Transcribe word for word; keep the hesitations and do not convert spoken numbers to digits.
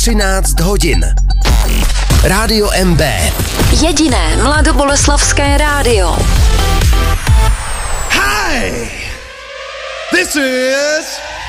třináct hodin. Rádio M B. Jediné mladoboleslavské rádio. Hi! This is